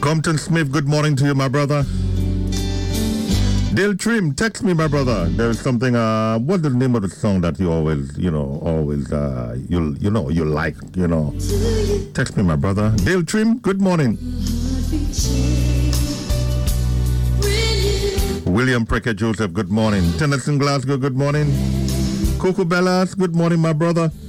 Compton Smith, good morning to you, my brother. Dale Trim, text me, my brother. There is something, what's the name of the song that you always, you like. Text me, my brother. Dale Trim, good morning. William Prickett Joseph, good morning. Tennyson Glasgow, good morning. Coco Bellas, good morning, my brother.